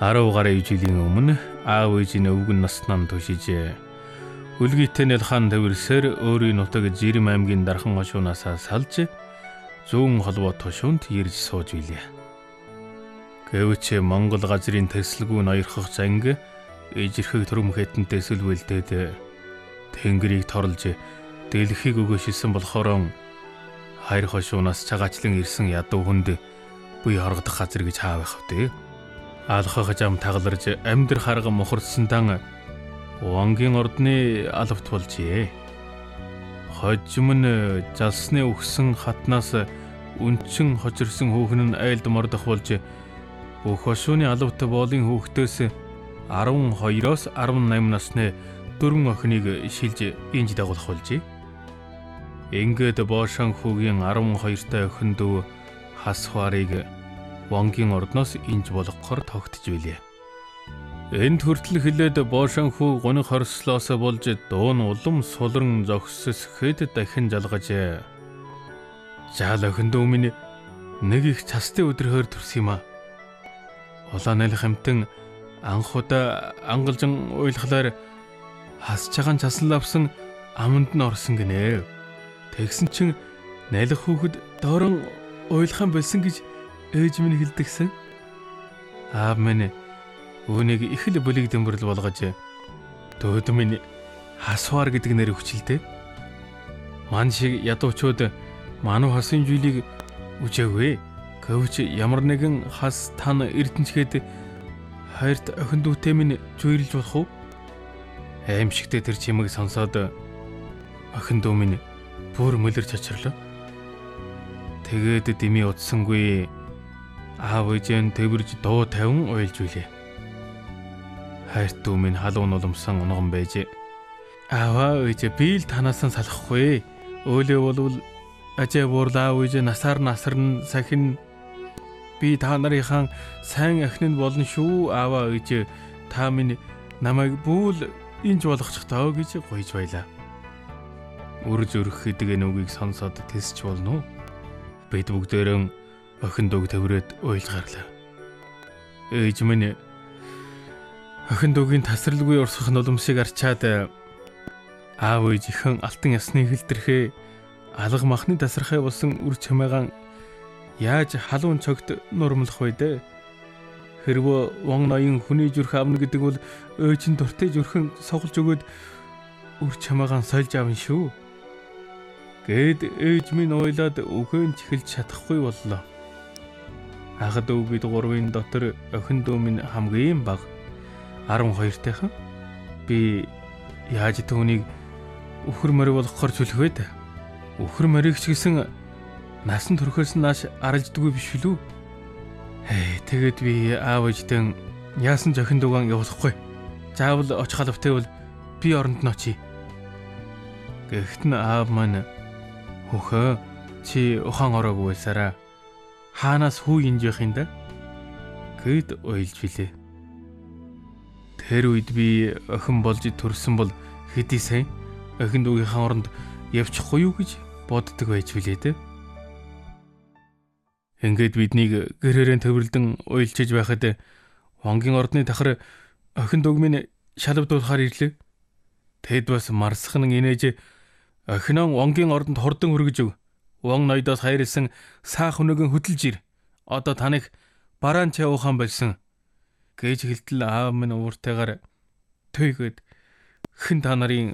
10 гаруй жилийн өмнө аав ээжийн өвгөн наснаа төшиж үлгийтэй нэлхан төвөрсөөр өөрийн нутаг Жирэм аймгийн дархан хошуунаас салж зүүн холбоо тушуунд ирж сууж билээ. Гэвч Монгол газрын төсөлгүй ноёрхох занг ижирхэг төрөмхэтэнтэй сүлвэлдээд тэнгэрийг торлж дэлхийг өгөөшилсөн болохоор хайр хошуунаас цагаачлан ирсэн ядуу хүнд буй хоргодох газар гэж хаавах вэ? Алхах зам тагаларж амьдар харга мухарсан дан Вангийн ордны алавт болжээ. Хожим нь жалсны өгсөн хатнаас үнчин хожирсан хүүхэн нь айлд мордох болж бүх хошууны алавт боолын хүүхдөөс 12-оос 18 насны 4 охиныг шилж инж дагуулах болжээ. Ингээд боошон хүүгийн 12-тай охин дүү хасхуарыг Вангийн ордноос инж болгохоор тогтж билээ. Энд хүртэл хилээд боошон хүү гуниг хорслоос болж дуун улам сулран зогссөсөхэд дахин жалгаж "Жаал охин дүү минь нэг их цастай өдрөөр төрс юм а. Улаанал хамтан анхудаа ангалжин уйлхлаар хасж байгаа цасан лавсан аманд нь орсон гинэ. Тэгсэн чин налих хүүхэд доорон уйлхан болсон гэж ээж минь хэлдэгсэн. Аав минь үүнийг их л бүлэг дэвмэрлэл болгож дөөд минь хасвар гэдэг нэр өгчлээ. Ман шиг ядуучууд мануу хасын зүйлийг үжээгүй. Гэвч ямар нэгэн хас тань эрдэнэчгээд хайрт охин дүүтэй минь зүйрлж болох уу? Аимшигтэй тэр чимэг сонсоод охин дүү минь бүр мөлөрч очирлоо. Тэгээд дими утсангүй аав ээжэн тэрж дуу тавин уйлж билээ. Хайрт дүү минь халуун уламсан унган байж "Аава ээж би л танаас нь салахгүй. Өөлөө болвол ажээ буурлаа ээж насарн сахин би та нарынхан сайн ахин нь болно шүү. Аава ээж та минь намайг бүл инж болгочихтоо" гэж гуйж байлаа. Үр зүрх гэдэг нүгийг сонсоод тэсч болно уу? Бид бүгдээрэн охин дүүг төврөөд уйлж гарлаа. Ээж минь охин дүүгийн тасралгүй урсгах нулимсыг арчаад аав ээжийнхэн алтан ясны хэлтэрхээ алга махны тасархай болсон үр чамаагаан яаж халуун цогт нурмлах вэ дээ? Хэрвээ вон ноён хүний зүрх авна гэдэг бол өөжин дуртай зүрхэн соголж өгөөд үр чамаагаан сольж авна шүү. Гэд ээж минь уйлаад үхэн чихэлж чадахгүй боллоо. Ах дүү бид гурвын дотор охин дүү минь хамгийн бага 12-тайхан. Би яаж түүнийг өхөр морь болгохоор чөлөх вэ? Өхөр морьгч гэсэн насан туршаас нааш аралждаггүй биш үү? Тэгээд би аав ээжтэй яасан ч охин дүүгэн явуулахгүй. Заавал очих халавтай бол би оронд нь очие. Гэхдээ аав маань "Хөхөө чи ухаан ороогүй байсараа хаанаас хүү инж явах юм да?" гэд уйлж билээ. Тэр үед би охин болж төрсөн бол хэдий сайн охин дүүгийнхаа оронд явчихгүй юу гэж боддог байж билээ дээ. Ингээд биднийг гэрээрэн төвөрлөн уйлчиж байхад Вангийн ордны дахар охин дүүг минь шалавдуулахаар ирлээ. Тэд бас марсхан инээж "Охиноо Вангийн ордонд хурдан хүргэж өг. Ван ноёдоос хайрлсан саах өнөөгөн хөдөлж ир. Одоо таныг бараан чаа ухаан болсон" гэж хэлтэл аав минь ууртайгаар "Түйгээд хэн та нарын